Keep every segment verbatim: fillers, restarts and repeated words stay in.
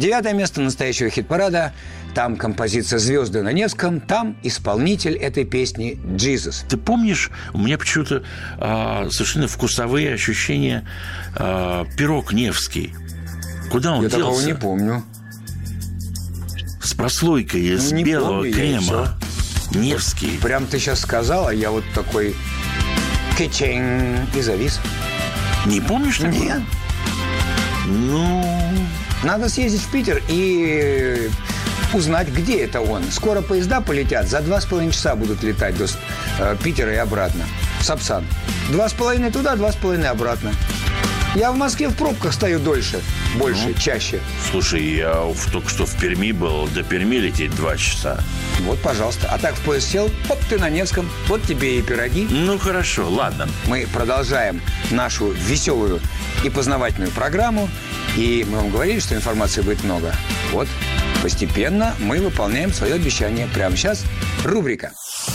Девятое место настоящего хит-парада. Там композиция «Звезды на Невском». Там исполнитель этой песни «Jesus». Ты помнишь, у меня почему-то а, совершенно вкусовые ощущения а, пирог Невский. Куда он я делся? Я такого не помню. С прослойкой из ну, белого помню, крема. Невский. Вот, прям ты сейчас сказал, а я вот такой кичень и завис. Не помнишь такого? Нет. Ну... Надо съездить в Питер и узнать, где это он. Скоро поезда полетят. За два с половиной часа будут летать до э, Питера и обратно. Сапсан. Два с половиной туда, два с половиной обратно. Я в Москве в пробках стою дольше. Больше, ну, чаще. Слушай, я в, только что в Перми был. До Перми лететь два часа. Вот, пожалуйста. А так в поезд сел, оп, ты на Невском. Вот тебе и пироги. Ну, хорошо, ладно. Мы продолжаем нашу веселую и познавательную программу. И мы вам говорили, что информации будет много. Вот, постепенно мы выполняем свое обещание. Прямо сейчас рубрика.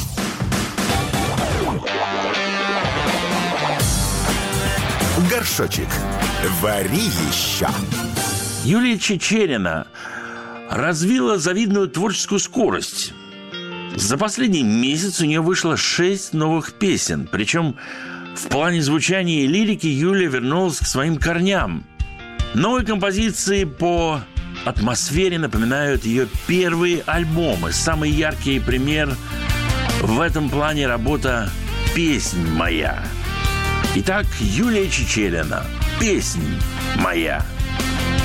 Горшочек. Вари еще. Юлия Чичерина развила завидную творческую скорость. За последний месяц у нее вышло шесть новых песен. Причем в плане звучания и лирики Юлия вернулась к своим корням. Новые композиции по атмосфере напоминают ее первые альбомы. Самый яркий пример в этом плане работа «Песнь моя». Итак, Юлия Чичерина. «Песнь моя».